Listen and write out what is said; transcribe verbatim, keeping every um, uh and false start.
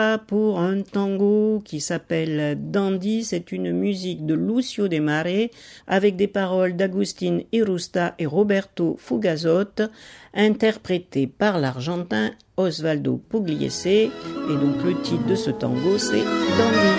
pour un tango qui s'appelle Dandy. C'est une musique de Lucio De Mare avec des paroles d'Agustin Irusta et Roberto Fugazzotto, interprétées par l'Argentin Osvaldo Pugliese. Et donc le titre de ce tango, c'est Dandy.